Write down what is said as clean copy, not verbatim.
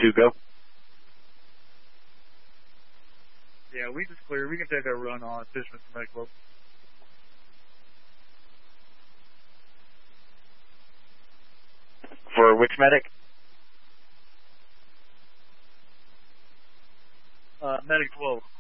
2, go. Yeah, we just clear. We can take our run on Fishman's Medical. For which medic? Medic 12.